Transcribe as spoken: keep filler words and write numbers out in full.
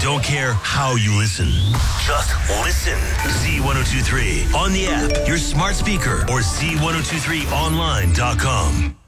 don't care how you listen. Just listen. Z ten twenty-three on the app, your smart speaker, or Z ten twenty-three online dot com.